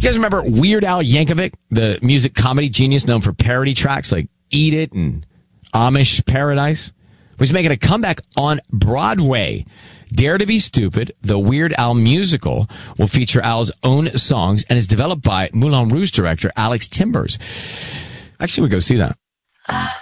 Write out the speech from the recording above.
You guys remember Weird Al Yankovic, the music comedy genius known for parody tracks like Eat It and Amish Paradise? Was making a comeback on Broadway. Dare to Be Stupid, the Weird Al musical, will feature Al's own songs and is developed by Moulin Rouge director Alex Timbers. Actually, we go see that.